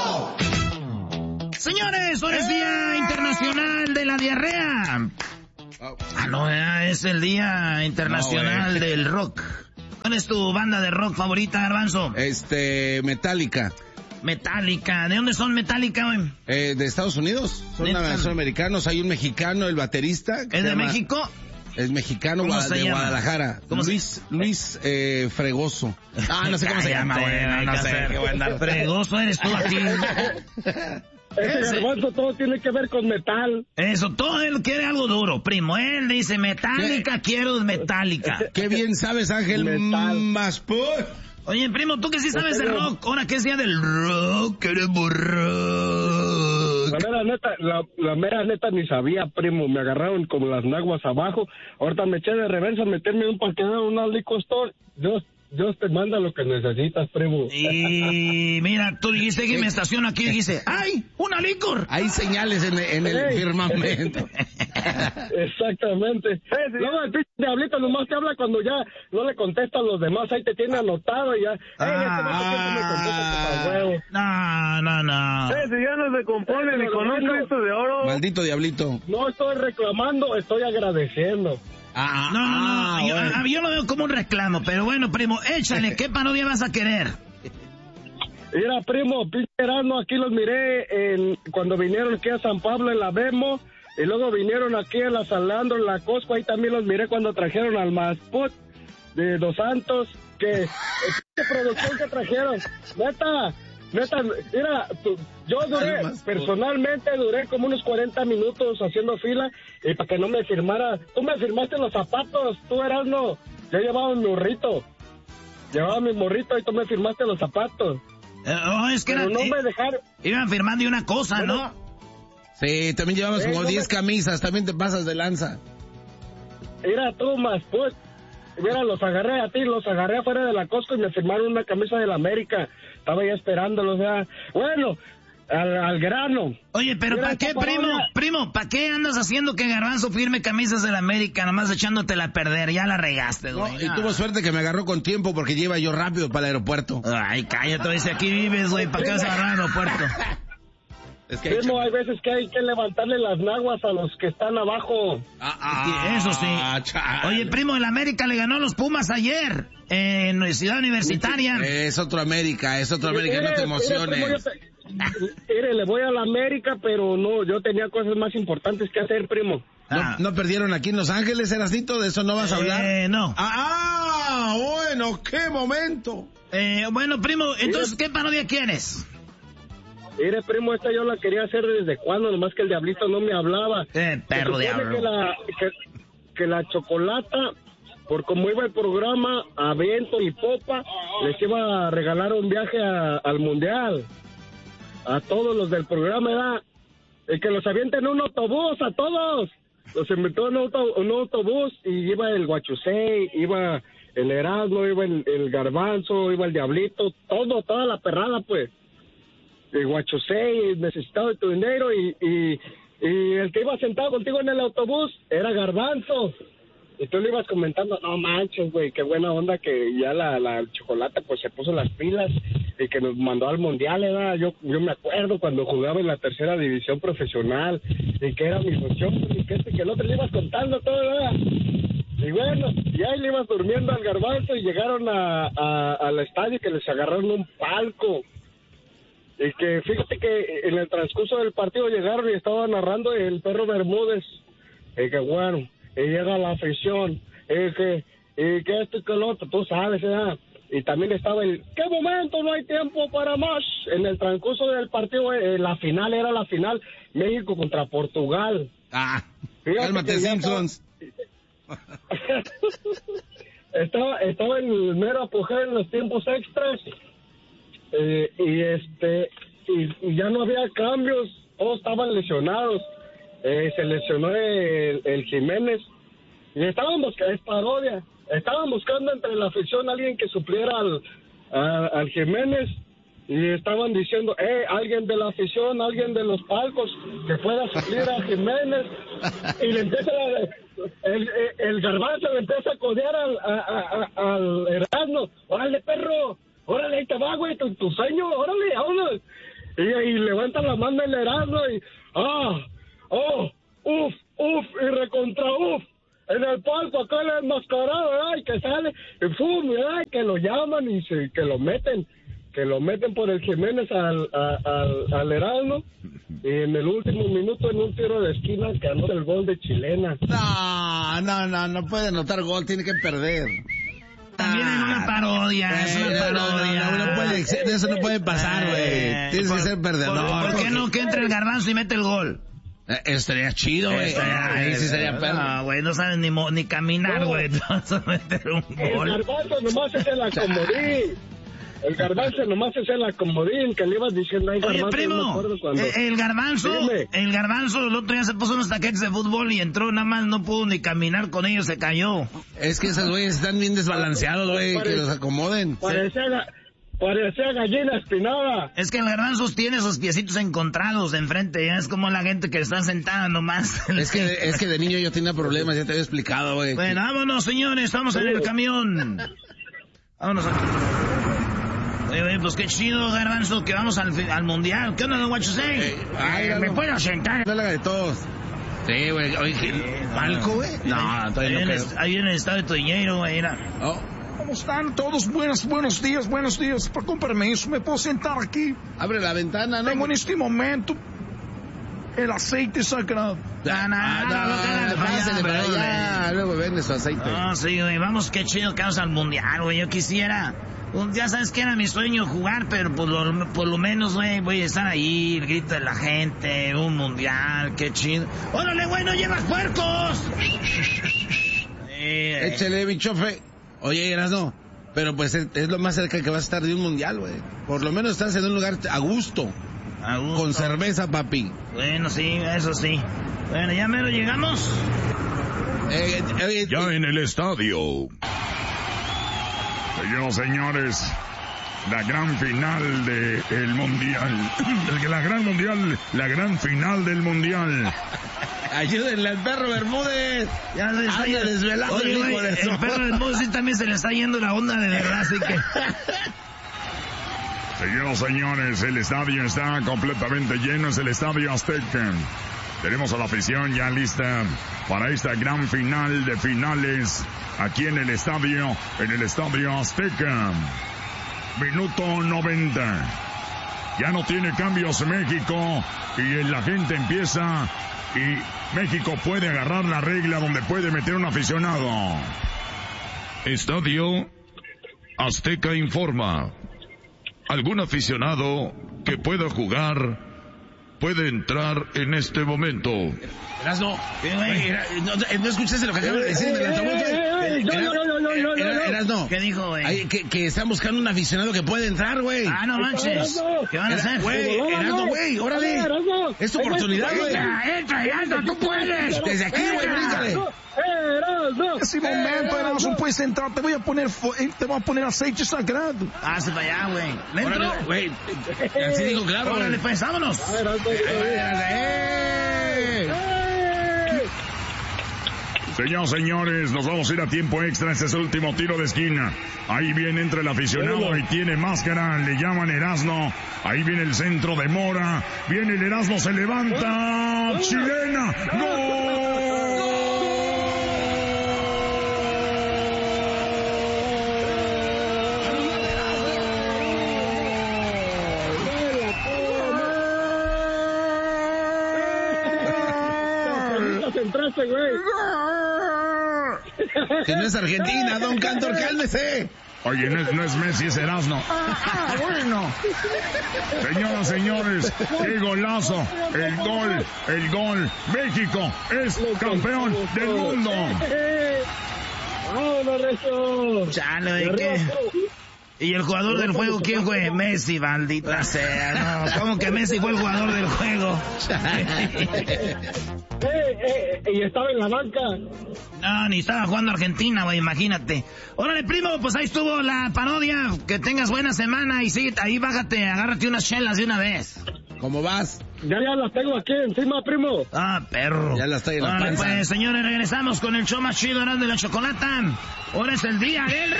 Señores, hoy es Día Internacional de la Diarrea. No, es el Día Internacional del Rock. ¿Cuál es tu banda de rock favorita, Garbanzo? Metallica. Metallica. ¿De dónde son Metallica, güey? De Estados Unidos. Son americanos. Hay un mexicano, el baterista. ¿Es de México? Es mexicano, de Guadalajara. Luis Fregoso. No sé cómo se llama, güey. No sé. Fregoso eres tú aquí. Ese Garbanzo todo tiene que ver con metal. Eso, todo él quiere algo duro, primo. Él dice Metallica, quiero Metallica. Qué bien sabes, Ángel. Más Oye, primo, tú que sí sabes de rock. Ahora que es día del rock, queremos rock. La mera neta ni sabía, primo. Me agarraron como las naguas abajo. Ahorita me eché de reversa a meterme un parqueadero en una liquor store. Dios te manda lo que necesitas, primo. Y mira, tú dijiste que me estaciono aquí y dijiste, ¡ay, una licor! Hay señales en el firmamento. Exactamente. Luego el pinche diablito nomás te habla cuando ya no le contestan los demás. Ahí te tiene anotado y ya. No. Si ya no se compone ni con un Cristo de oro. Maldito diablito. No estoy reclamando, estoy agradeciendo. No. Yo lo veo como un reclamo, pero bueno, primo, échale, ¿qué parodia vas a querer? Mira, primo, pinche Erasmo, aquí los miré cuando vinieron aquí a San Pablo en la Bemo, y luego vinieron aquí a la Salando, en la Costco, ahí también los miré cuando trajeron al Masput de Dos Santos, ¿qué producción que trajeron? Neta, mira, personalmente duré como unos 40 minutos haciendo fila y para que no me firmara. Tú me firmaste los zapatos, tú Erasmo. Yo llevaba mi morrito y tú me firmaste los zapatos. Es que pero no me dejaron. Iban firmando y una cosa, ¿no? Sí, también llevabas como 10 camisas, también te pasas de lanza. Mira tú, más pues. Mira, los agarré afuera de la Costco y me firmaron una camisa de la América. Estaba ya esperándolos, ya. Bueno, al grano. Oye, pero ¿para qué, primo? ¿Para qué andas haciendo que Garbanzo firme camisas de la América, nomás echándotela a perder? Ya la regaste, güey. No, y tuvo suerte que me agarró con tiempo porque iba yo rápido para el aeropuerto. Ay, cállate, dice, aquí vives, güey, ¿para qué vas a agarrar al aeropuerto? Es que hay veces que hay que levantarle las naguas a los que están abajo. Eso sí. Oye, primo, el América le ganó a los Pumas ayer en Ciudad Universitaria. Es otro América, no te emociones. Mire, le voy a la América, pero no, yo tenía cosas más importantes que hacer, primo. ¿No perdieron aquí en Los Ángeles, Erasnito? ¿De eso no vas a hablar? No. Bueno, qué momento. Bueno, primo, entonces, ¿qué parodia quieres? Mire, primo, esta yo la quería hacer desde cuando, nomás que el diablito no me hablaba. Perro diablo. Que la Chocolata, por como iba el programa, a viento y popa, les iba a regalar un viaje al Mundial. A todos los del programa, ¿verdad? Y que los avienten un autobús, a todos. Los invitó en un autobús y iba el Guachusei, iba el Erasmo, iba el Garbanzo, iba el Diablito, toda la perrada, pues. El Guachusei necesitaba de tu dinero y el que iba sentado contigo en el autobús era Garbanzo. Y tú le ibas comentando, no manches, güey, qué buena onda que ya la Chocolata pues se puso las pilas y que nos mandó al Mundial, ¿verdad? Yo me acuerdo cuando jugaba en la tercera división profesional y que era mi función y que el otro le ibas contando todo, ¿verdad? Y bueno, y ahí le ibas durmiendo al Garbanzo y llegaron al estadio que les agarraron un palco. Y que fíjate que en el transcurso del partido llegaron y estaba narrando el Perro Bermúdez. Y que bueno, y llega la afición. Y que esto y que el otro, tú sabes, ¿verdad? Y también estaba ¿qué momento? No hay tiempo para más. En el transcurso del partido, la final, México contra Portugal. Cálmate, Simpsons. Estaba en el mero apogeo en los tiempos extras. Y ya no había cambios, todos estaban lesionados. Se lesionó el Jiménez y estaban buscando entre la afición a alguien que supliera al Jiménez y estaban diciendo, alguien de la afición, alguien de los palcos que pueda suplir a Jiménez. Y le empieza el Garbanzo le empieza a codear al Erasmo. órale, perro, órale, ahí te va, güey, tu sueño, órale. Y levanta la mano el Erasmo y... y recontra en el palco acá el enmascarado, ¿verdad? Y que sale, y ¡fum! ¿verdad? Y que lo llaman y que lo meten por el Jiménez al Erasmo, y en el último minuto en un tiro de esquina que anota el gol de chilena. No puede anotar gol, tiene que perder. También es una parodia, es una parodia. No puede, eso no puede pasar, güey. Tienes que ser perdedor. ¿Por qué no que entre el Garbanzo y mete el gol? Estaría chido, güey. Ahí sí sería perro. No, güey, no sabes ni caminar, güey. Vas a meter un gol. El Garbanzo nomás es el acomodín. El Garbanzo nomás es el acomodín que le ibas diciendo ahí, Garbanzo. Oye, primo, el Garbanzo el otro día se puso unos taquetes de fútbol y entró, nada más no pudo ni caminar con ellos, se cayó. Es que esos güeyes están bien desbalanceados, güey, que los acomoden. Parecía gallina espinada. Es que el Garbanzo tiene esos piecitos encontrados de enfrente, es como la gente que está sentada nomás. Es que de niño yo tenía problemas, ya te había explicado, güey. Bueno, vámonos, señores, estamos en el camión. Vámonos Oye, pues qué chido, Garbanzo, que vamos al mundial. ¿Qué onda, don What You Say? ¿Me puedo sentar? No le haga de todos. Sí, güey. Oye, ¿Palco, güey? No, todavía no quedó. Ahí en el estado de Toñeiro, güey, era. ¿Cómo están todos? Buenos días. Con permiso, ¿me puedo sentar aquí? Abre la ventana, ¿no? Tengo en este momento el aceite sagrado. Pásale para allá. Luego vende su aceite. No, sí, güey, vamos, qué chido que vamos al mundial, güey. Yo quisiera... Ya sabes que era mi sueño jugar, pero por lo menos, güey, voy a estar ahí, el grito de la gente, un mundial, qué chido. ¡Órale, güey, no llevas puercos! Échale, bichofe. Oye, Erasmo, pero pues es lo más cerca que vas a estar de un mundial, güey. Por lo menos estás en un lugar a gusto. Con cerveza, papi. Bueno, sí, eso sí. Bueno, ya mero llegamos. Ya en el estadio. Señores, la gran final del mundial. La gran final del mundial. Ayúdenle al perro Bermúdez. Ya se está desvelando. Oye, el perro Bermúdez sí también se le está yendo la onda de verdad, así que... Señores, el estadio está completamente lleno, es el Estadio Azteca. Tenemos a la afición ya lista para esta gran final de finales aquí en el estadio Azteca. Minuto 90. Ya no tiene cambios México y la gente empieza y México puede agarrar la regla donde puede meter un aficionado. Estadio Azteca informa. Algún aficionado que pueda jugar puede entrar en este momento. Erasmo, ¿no escuchaste lo que acaba de decir en el autobús? Erasmo, ¿qué dijo, güey? Que están buscando un aficionado que puede entrar, güey. Ah, no manches. ¿Qué van a hacer? Erasmo, güey, órale. Es tu oportunidad, güey. Entra, Erasmo, tú puedes. Desde aquí, güey, bríncale. Ese momento, Erasmo, puedes entrar. Te voy a poner aceite sagrado. Pase para allá, güey. ¿Dentro? Güey, así digo, claro. Órale, pues, vámonos. Señores, nos vamos a ir a tiempo extra. Este es el último tiro de esquina. Ahí viene entre el aficionado y tiene máscara. Le llaman Erasmo. Ahí viene el centro de Mora. Viene el Erasmo, se levanta. Chilena. ¡Gol! Entraste, güey. Que no es Argentina, don Cantor, cálmese. Oye, no es Messi, es Erasmo. Bueno. Señoras, señores, qué golazo. El gol. México es campeón del mundo. ¡Vámonos, Rezo! Chale, ¿y qué? ¿Y el jugador del juego quién fue? Messi, maldita sea. No, ¿cómo que Messi fue el jugador del juego? Y estaba en la banca. No, ni estaba jugando Argentina, güey, imagínate. Órale, primo, pues ahí estuvo la parodia. Que tengas buena semana y sí, ahí bájate, agárrate unas chelas de una vez. ¿Cómo vas? Ya las tengo aquí encima, primo. Ah, perro. Ya las traigo en la Órale, panza. pues, señores, regresamos con el show más chido de la chocolata. Ahora es el día del...